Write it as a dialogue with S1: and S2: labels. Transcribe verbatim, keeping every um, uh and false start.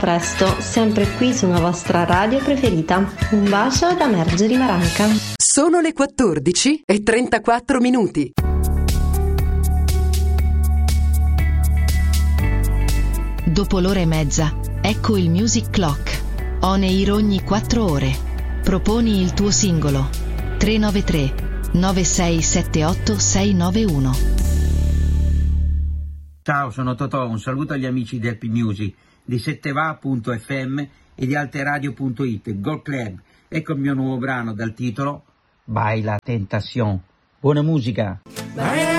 S1: Presto, sempre qui su una vostra radio preferita. Un bacio da Margherita Maranca.
S2: Sono le quattordici e trentaquattro minuti.
S3: Dopo l'ora e mezza, ecco il Music Clock. On air ogni quattro ore. Proponi il tuo singolo. tre nove tre nove sei sette otto sei nove uno.
S4: Ciao, sono Totò, un saluto agli amici di Happy Music, di setteva punto effe emme e di alteradio punto it, Gold Club. Ecco il mio nuovo brano dal titolo Baila Tentación. Buona musica!
S5: Baila